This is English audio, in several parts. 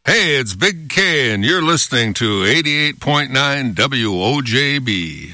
Hey, it's Big K, and you're listening to 88.9 WOJB.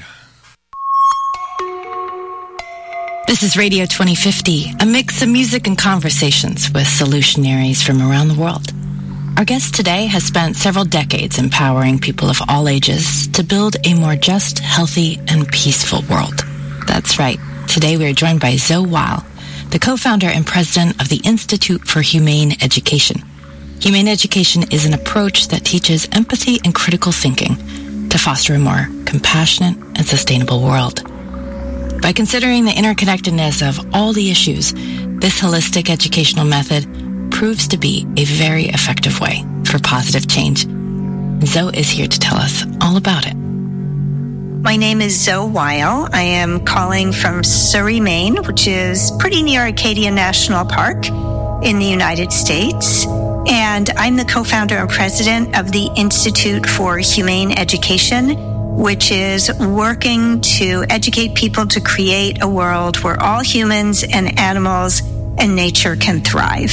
This is Radio 2050, a mix of music and conversations with solutionaries from around the world. Our guest today has spent several decades empowering people of all ages to build a more just, healthy, and peaceful world. That's right. Today we are joined by Zoe Weil, the co-founder and president of the Institute for Humane Education. Humane education is an approach that teaches empathy and critical thinking to foster a more compassionate and sustainable world. By considering the interconnectedness of all the issues, this holistic educational method proves to be a very effective way for positive change. Zoe is here to tell us all about it. My name is Zoe Weil. I am calling from Surrey, Maine, which is pretty near Acadia National Park in the United States. And I'm the co-founder and president of the Institute for Humane Education, which is working to educate people to create a world where all humans and animals and nature can thrive.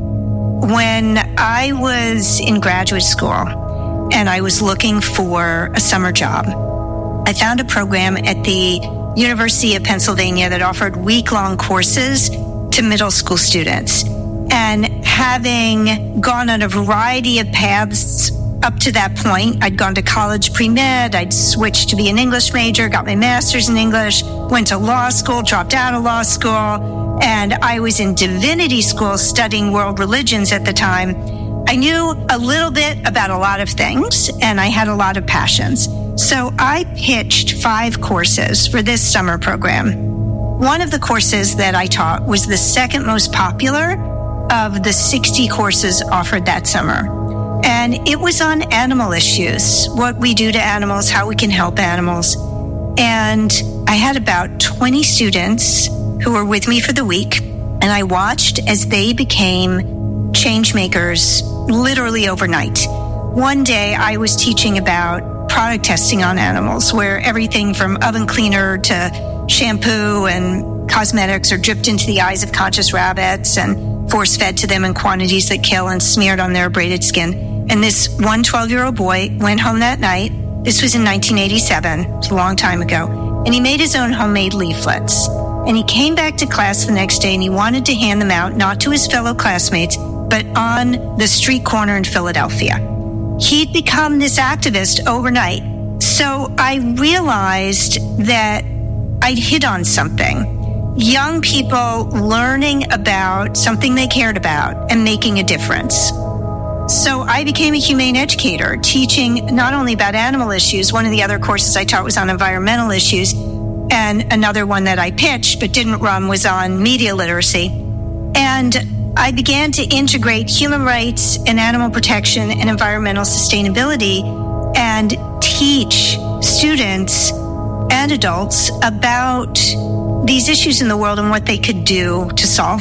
When I was in graduate school and I was looking for a summer job, I found a program at the University of Pennsylvania that offered week-long courses to middle school students. And having gone on a variety of paths up to that point, I'd gone to college pre-med, I'd switched to be an English major, got my master's in English, went to law school, dropped out of law school, and I was in divinity school studying world religions at the time. I knew a little bit about a lot of things, and I had a lot of passions. So I pitched 5 courses for this summer program. One of the courses that I taught was the second most popular of the 60 courses offered that summer. And it was on animal issues, what we do to animals, how we can help animals. And I had about 20 students who were with me for the week, and I watched as they became change makers literally overnight. One day I was teaching about product testing on animals, where everything from oven cleaner to shampoo and cosmetics are dripped into the eyes of conscious rabbits and force-fed to them in quantities that kill and smeared on their abraded skin. And this one 12-year-old boy went home that night. This was in 1987. It's a long time ago. And he made his own homemade leaflets. And he came back to class the next day and he wanted to hand them out, not to his fellow classmates, but on the street corner in Philadelphia. He'd become this activist overnight. So I realized that I'd hit on something. Young people learning about something they cared about and making a difference. So I became a humane educator, teaching not only about animal issues. One of the other courses I taught was on environmental issues, and another one that I pitched but didn't run was on media literacy. And I began to integrate human rights and animal protection and environmental sustainability and teach students and adults about these issues in the world and what they could do to solve